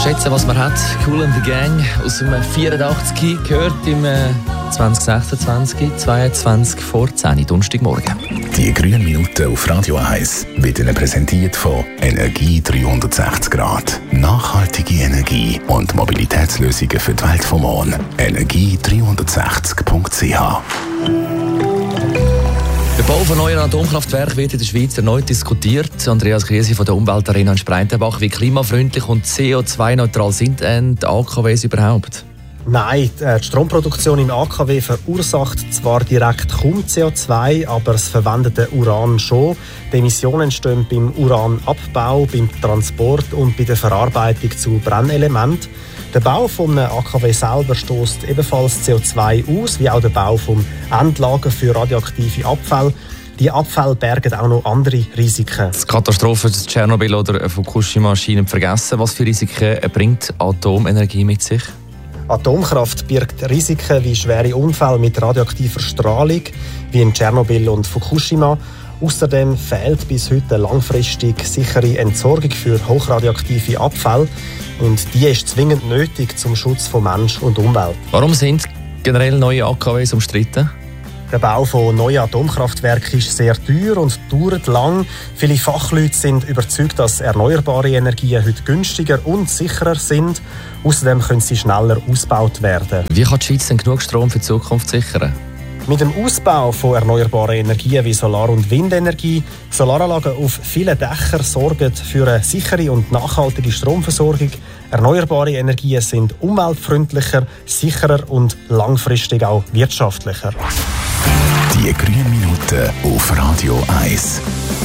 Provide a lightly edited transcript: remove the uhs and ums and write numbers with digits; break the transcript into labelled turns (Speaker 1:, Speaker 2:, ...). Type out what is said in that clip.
Speaker 1: schätzen, was man hat. Kool and the Gang aus dem 84 gehört im 2026, 22 vor 10 Donnerstagmorgen.
Speaker 2: Die grünen Minuten auf Radio 1 werden Ihnen präsentiert von Energie 360 Grad. Nachhaltige Energie und Mobilitätslösungen für die Welt vom Morgen. Energie360.ch.
Speaker 1: Der Bau von neuen Atomkraftwerken wird in der Schweiz erneut diskutiert. Andreas Griesi von der Umweltarena in Spreitenbach. Wie klimafreundlich und CO2-neutral sind die AKWs überhaupt?
Speaker 3: Nein, die Stromproduktion im AKW verursacht zwar direkt kaum CO2, aber das verwendete Uran schon. Die Emissionen entstehen beim Uranabbau, beim Transport und bei der Verarbeitung zu Brennelementen. Der Bau von einem AKW selber stößt ebenfalls CO2 aus, wie auch der Bau von Endlager für radioaktive Abfälle. Die Abfälle bergen auch noch andere Risiken.
Speaker 1: Die Katastrophen in Tschernobyl oder Fukushima scheinen vergessen. Was für Risiken bringt Atomenergie mit sich?
Speaker 3: Atomkraft birgt Risiken wie schwere Unfälle mit radioaktiver Strahlung, wie in Tschernobyl und Fukushima. Außerdem fehlt bis heute langfristig sichere Entsorgung für hochradioaktive Abfälle. Und die ist zwingend nötig zum Schutz von Mensch und Umwelt.
Speaker 1: Warum sind generell neue AKWs umstritten?
Speaker 3: Der Bau von neuen Atomkraftwerken ist sehr teuer und dauert lang. Viele Fachleute sind überzeugt, dass erneuerbare Energien heute günstiger und sicherer sind. Außerdem können sie schneller ausgebaut werden.
Speaker 1: Wie kann die Schweiz denn genug Strom für die Zukunft sichern?
Speaker 3: Mit dem Ausbau von erneuerbaren Energien wie Solar- und Windenergie, Solaranlagen auf vielen Dächern sorgen für eine sichere und nachhaltige Stromversorgung. Erneuerbare Energien sind umweltfreundlicher, sicherer und langfristig auch wirtschaftlicher.
Speaker 2: Die grünen Minuten auf Radio 1.